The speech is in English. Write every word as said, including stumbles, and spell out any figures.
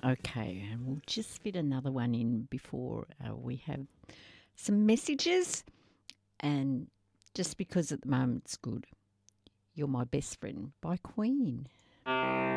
Okay, and we'll just fit another one in before uh, we have some messages. And just because at the moment it's good, You're My Best Friend by Queen.